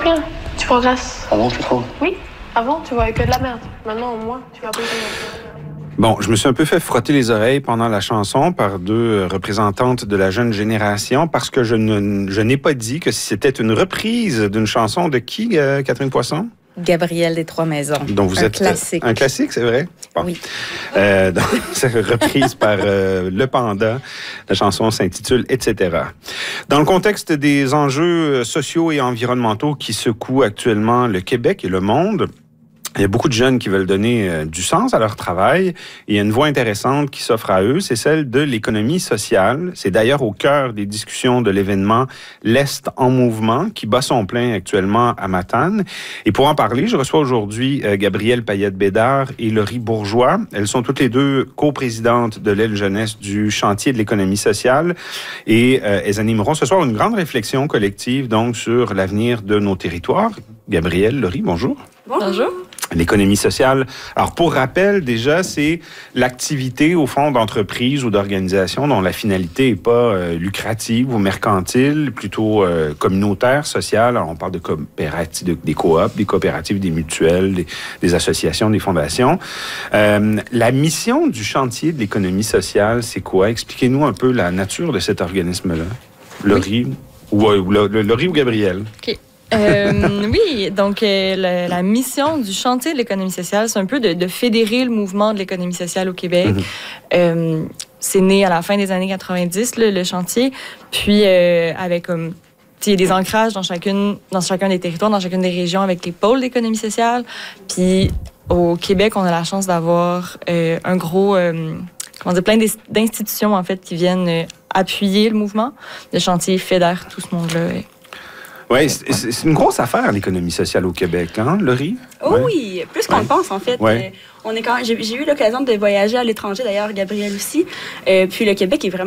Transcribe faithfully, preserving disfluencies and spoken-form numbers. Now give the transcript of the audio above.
bien. Tu progresses. Avant, tu trouves? Oui. Avant, tu voyais que de la merde. Maintenant, au moins, tu vas pas de la merde. Bon, je me suis un peu fait frotter les oreilles pendant la chanson par deux représentantes de la jeune génération parce que je, ne, je n'ai pas dit que c'était une reprise d'une chanson de qui, euh, Catherine Poisson? Gabrielle des Trois-Maisons. Donc vous un êtes classique. Un classique, c'est vrai? Bon. Oui. Euh, donc, c'est reprise par euh, Le Panda. La chanson s'intitule « et cetera » Dans le contexte des enjeux sociaux et environnementaux qui secouent actuellement le Québec et le monde, il y a beaucoup de jeunes qui veulent donner euh, du sens à leur travail. Et il y a une voie intéressante qui s'offre à eux, c'est celle de l'économie sociale. C'est d'ailleurs au cœur des discussions de l'événement L'Est en mouvement, qui bat son plein actuellement à Matane. Et pour en parler, je reçois aujourd'hui euh, Gabrielle Payette-Bédard et Laurie Bourgeois. Elles sont toutes les deux coprésidentes de l'aile jeunesse du chantier de l'économie sociale. Et euh, elles animeront ce soir une grande réflexion collective donc sur l'avenir de nos territoires. Gabrielle, Laurie, bonjour. Bonjour. L'économie sociale. Alors, pour rappel, déjà, c'est l'activité, au fond, d'entreprises ou d'organisations dont la finalité n'est pas euh, lucrative ou mercantile, plutôt euh, communautaire, sociale. Alors, on parle de coopératives, de, des coops, des coopératives, des mutuelles, des, des associations, des fondations. Euh, la mission du chantier de l'économie sociale, c'est quoi? Expliquez-nous un peu la nature de cet organisme-là. Laurie, oui. ou, ou, ou Laurie ou Gabrielle? OK. euh, oui, donc euh, la, la mission du chantier de l'économie sociale, c'est un peu de, de fédérer le mouvement de l'économie sociale au Québec. Mm-hmm. Euh, c'est né à la fin des années quatre-vingt-dix, le, le chantier, puis euh, avec comme il y a des ancrages dans chacune, dans chacun des territoires, dans chacune des régions avec les pôles d'économie sociale. Puis au Québec, on a la chance d'avoir euh, un gros, euh, comment dire, plein d'institutions en fait qui viennent euh, appuyer le mouvement. Le chantier fédère tout ce monde-là. Et, oui, c'est, c'est une grosse affaire, l'économie sociale au Québec, hein, Laurie? Oh ouais. Oui, plus qu'on ouais. le pense, en fait. Ouais. Euh, on est quand même, j'ai, j'ai eu l'occasion de voyager à l'étranger, d'ailleurs, Gabrielle aussi. Euh, puis le Québec est vraiment